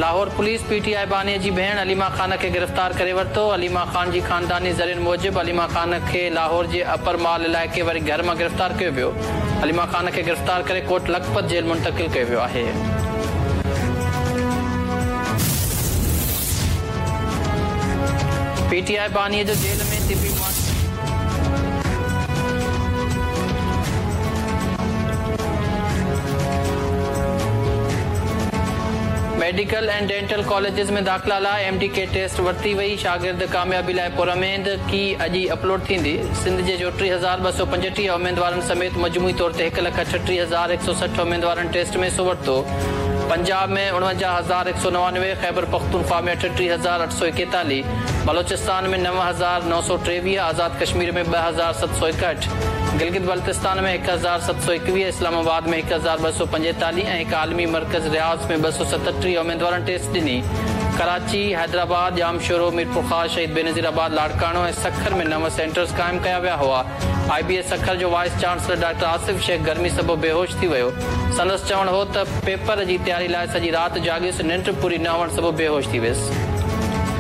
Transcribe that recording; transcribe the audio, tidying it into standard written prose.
Lahore police PTI बानी जी भेण अलीमा खान के गिरफ्तार करे वरतो। अलीमा खान जी खानदानी ज़रियन मूजिब अलीमा खान के लाहौर जे अपर माल इलाइक़े वारे घर में गिरफ्तार किया वियो। अलीमा खान के गिरफ्तार करे कोट लखपत जेल मुंतकिल किया वियो आहे। पीटीआई बानी जो जेल में तिबी मेडिकल एंड डेंटल कॉलेजेस में दाखिला लाइ MDK टेस्ट वरती वही। शागिर्द कामयाबी लाइ पुरमेंद की अजी अपलोड थींदी। सिंध जे 32,235 उम्मीदवारनि समेत मजमूई तौर ते 1,38,160 उम्मीदवारनि टेस्ट में हिसो वरितो। पंजाब में 49,199, खैबर पख्तूनख्वा में 38,841, बलोचिस्तान में 9,923, आज़ाद कश्मीर में 2,761, गिलगित बल्तिस्तान में 1,721, इस्लामाबाद में 1,245 ऐं हिकु आलमी मरकज़ रियाज़ में 237 उम्मीदवारनि टेस्ट ॾिनी। कराची, हैदराबाद, जामशोरो, मीरपुर ख़ास, शहीद बेनज़ीराबाद, लाड़काणो ऐं सखर में 9 सेंटर्स क़ाइमु कया विया हुआ। IBS सखर जो wise chancellor doctor Asif Sheikh गर्मी सबबि बेहोश थी वियो। संदसि चवणु हो त पेपर जी तयारी लाइ सॼी राति जाॻियुसि, निंड पूरी न हुअण सबबि बेहोश थी वियुसि।